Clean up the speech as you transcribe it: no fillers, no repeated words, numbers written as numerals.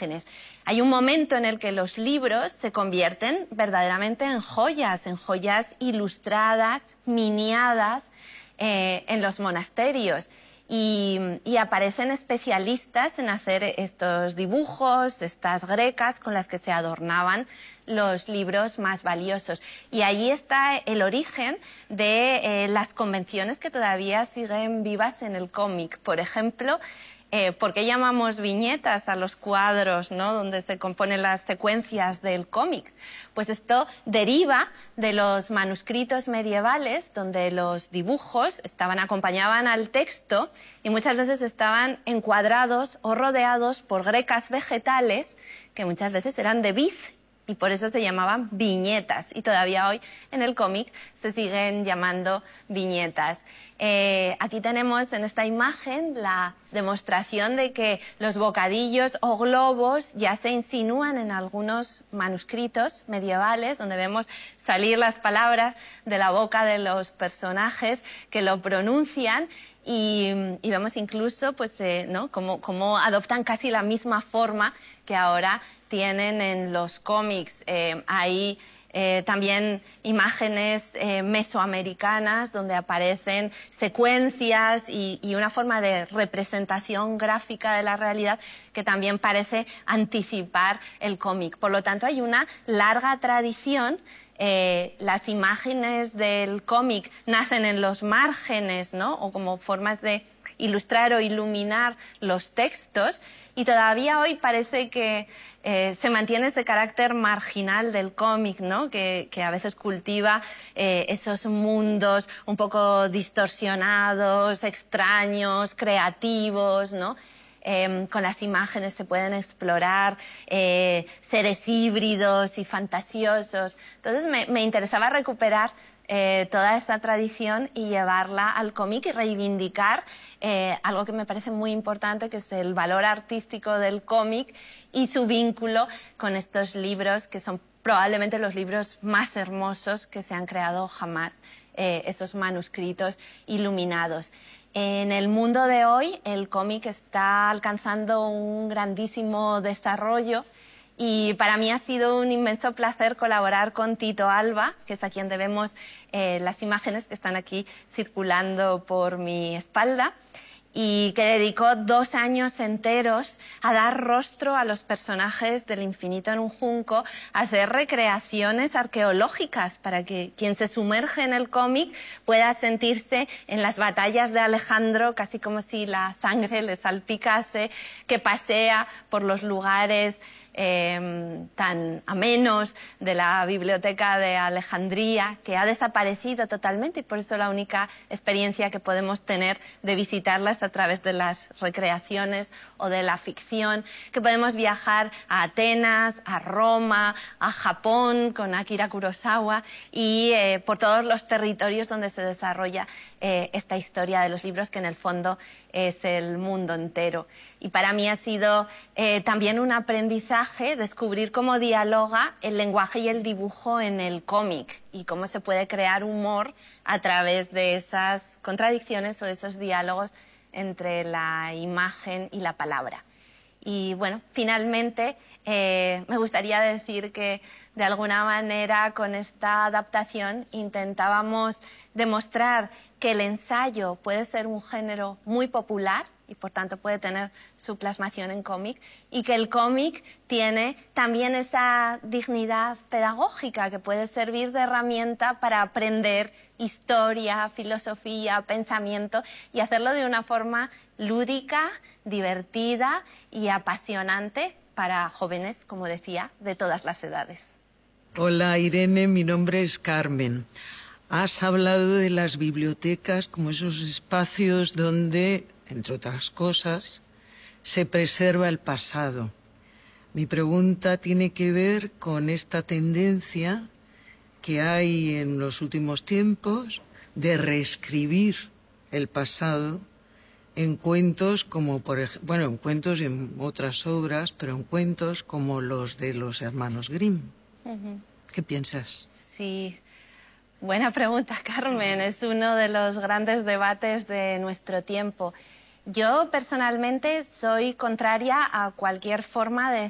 imágenes. Hay un momento en el que los libros se convierten verdaderamente en joyas ilustradas, miniadas en los monasterios. Y aparecen especialistas en hacer estos dibujos, estas grecas con las que se adornaban los libros más valiosos. Y allí está el origen de las convenciones que todavía siguen vivas en el cómic. Por ejemplo, ¿por qué llamamos viñetas a los cuadros, ¿no?, donde se componen las secuencias del cómic? Pues esto deriva de los manuscritos medievales, donde los dibujos acompañaban al texto y muchas veces estaban encuadrados o rodeados por grecas vegetales que muchas veces eran de vid. Y por eso se llamaban viñetas. Y todavía hoy en el cómic se siguen llamando viñetas. Aquí tenemos en esta imagen la demostración de que los bocadillos o globos ya se insinúan en algunos manuscritos medievales, donde vemos salir las palabras de la boca de los personajes que lo pronuncian. Y vemos incluso pues, ¿no?, cómo adoptan casi la misma forma que ahora tienen en los cómics. Hay también imágenes mesoamericanas donde aparecen secuencias y una forma de representación gráfica de la realidad que también parece anticipar el cómic. Por lo tanto, hay una larga tradición. Las imágenes del cómic nacen en los márgenes, ¿no?, o como formas de ilustrar o iluminar los textos, y todavía hoy parece que se mantiene ese carácter marginal del cómic, ¿no?, que a veces cultiva esos mundos un poco distorsionados, extraños, creativos, ¿no? Con las imágenes se pueden explorar seres híbridos y fantasiosos. Entonces me interesaba recuperar toda esta tradición y llevarla al cómic y reivindicar algo que me parece muy importante, que es el valor artístico del cómic y su vínculo con estos libros que son probablemente los libros más hermosos que se han creado jamás, esos manuscritos iluminados. En el mundo de hoy, el cómic está alcanzando un grandísimo desarrollo y para mí ha sido un inmenso placer colaborar con Tito Alba, que es a quien debemos las imágenes que están aquí circulando por mi espalda, y que dedicó 2 años enteros a dar rostro a los personajes del Infinito en un junco, a hacer recreaciones arqueológicas para que quien se sumerge en el cómic pueda sentirse en las batallas de Alejandro, casi como si la sangre le salpicase, que pasea por los lugares tan amenos de la biblioteca de Alejandría, que ha desaparecido totalmente, y por eso la única experiencia que podemos tener de visitarlas a través de las recreaciones o de la ficción, que podemos viajar a Atenas, a Roma, a Japón con Akira Kurosawa y por todos los territorios donde se desarrolla esta historia de los libros, que en el fondo es el mundo entero. Y para mí ha sido también un aprendizaje descubrir cómo dialoga el lenguaje y el dibujo en el cómic y cómo se puede crear humor a través de esas contradicciones o esos diálogos entre la imagen y la palabra. Y bueno, finalmente me gustaría decir que de alguna manera con esta adaptación intentábamos demostrar que el ensayo puede ser un género muy popular y por tanto puede tener su plasmación en cómic, y que el cómic tiene también esa dignidad pedagógica que puede servir de herramienta para aprender historia, filosofía, pensamiento, y hacerlo de una forma lúdica, divertida y apasionante para jóvenes, como decía, de todas las edades. Hola Irene, mi nombre es Carmen. Has hablado de las bibliotecas como esos espacios donde, entre otras cosas, se preserva el pasado. Mi pregunta tiene que ver con esta tendencia que hay en los últimos tiempos de reescribir el pasado en cuentos como, por ejemplo, bueno, en cuentos y en otras obras, pero en cuentos como los de los hermanos Grimm. ¿Qué piensas? Sí. Buena pregunta, Carmen. Es uno de los grandes debates de nuestro tiempo. Yo personalmente soy contraria a cualquier forma de